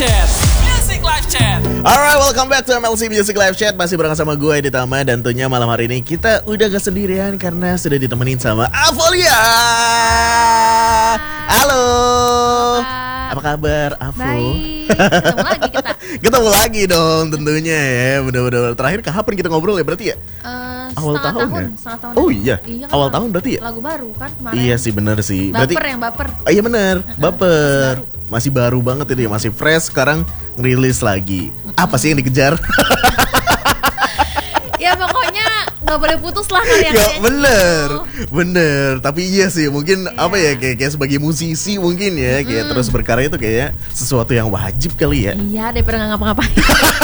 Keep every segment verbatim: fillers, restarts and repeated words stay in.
Chat. Music Live Chat. Alright, welcome back to M L C Music Live Chat. Masih bareng sama gue Edi Tama. Dan tentunya malam hari ini kita udah gak sendirian karena sudah ditemenin sama Avolia. Halo. Apa kabar, Avo? Baik, ketemu lagi kita. Ketemu lagi dong tentunya ya. Bener-bener terakhir kapan kita ngobrol ya berarti ya? Uh, Awal setengah tahun, tahun, ya? setengah tahun. Oh iya, iya kan awal lagu- tahun berarti ya? Lagu baru kan kemarin. Iya sih, bener sih. Berarti Baper yang baper. oh, iya bener, baper. Masih baru banget ini, masih fresh. Sekarang ngerilis lagi. Apa sih yang dikejar? Ya pokoknya nggak boleh putus lah Ya karya-karyanya. bener, gitu. bener. Tapi iya sih, mungkin Iya. apa ya kayak, kayak sebagai musisi mungkin ya, kayak terus berkarya itu kayak sesuatu yang wajib kali ya. Iya, daripada nggak ngapa-ngapain.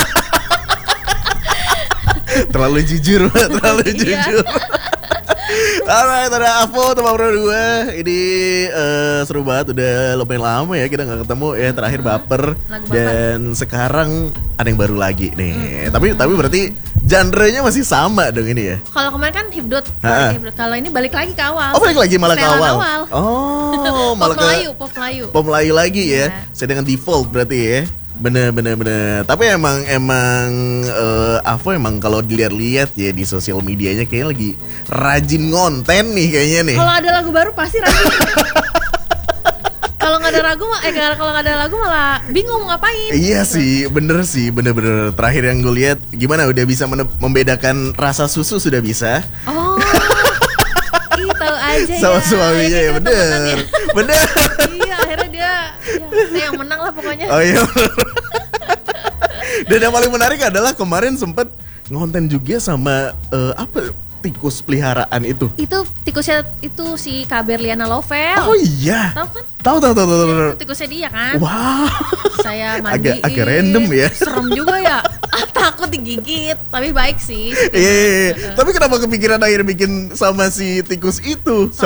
Terlalu jujur, terlalu Iya. jujur. Alright, ada Avo teman berdua. Ini eh, seru banget, udah lumayan lama ya kita nggak ketemu ya. Terakhir baper, Lagu Baper. dan sekarang ada yang baru lagi nih. Tapi tapi berarti genre-nya masih sama dong ini ya. Kalau kemarin kan hibdut, Ha-ha. hibdut. Kalau ini balik lagi ke awal. Oh, balik lagi malah ke Setelan awal. Oh, Pop malah ke Melayu, pop Melayu. pop Melayu lagi ya. Iya. Saya dengan default berarti ya. Bener bener bener. Tapi emang emang eh, Avo emang kalau dilihat-lihat ya di sosial medianya kayaknya lagi rajin ngonten nih kayaknya nih. Kalau ada lagu baru pasti rajin. Kalau nggak ada lagu, eh kalau nggak ada lagu malah bingung mau ngapain. Iya sih, bener sih, bener-bener. Terakhir yang gue lihat, gimana udah bisa mene- membedakan rasa susu sudah bisa Oh, ih tahu aja sama ya. suaminya ya, Akhirnya bener, temenan ya. bener. Iya, akhirnya dia, ya, saya yang menang lah pokoknya. Oh iya. Dan yang paling menarik adalah kemarin sempet ngonten juga sama eh, apa tikus peliharaan itu. Itu tikusnya itu si Kak Berliana Lovel. Oh iya. Tahu kan? Tahu tahu tahu tahu. tahu. Itu tikusnya dia kan. Wow. Saya mandiin. Agak agak random ya. Serem juga ya. Ah, takut digigit, tapi baik sih. Iya, iya, iya. Tapi kenapa kepikiran akhirnya bikin sama si tikus itu?